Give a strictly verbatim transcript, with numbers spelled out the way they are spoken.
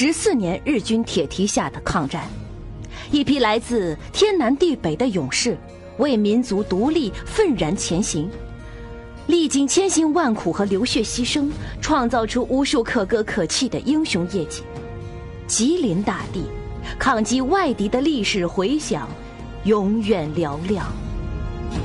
十四年日军铁蹄下的抗战，一批来自天南地北的勇士为民族独立愤然前行，历经千辛万苦和流血牺牲，创造出无数可歌可泣的英雄业绩。吉林大地抗击外敌的历史回响永远嘹亮。